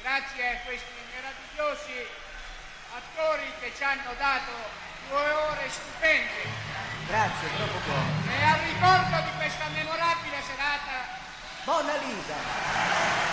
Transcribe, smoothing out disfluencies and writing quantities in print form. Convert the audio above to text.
Grazie a questi meravigliosi attori che ci hanno dato 2 ore stupende. Grazie, troppo buono. E al ricordo di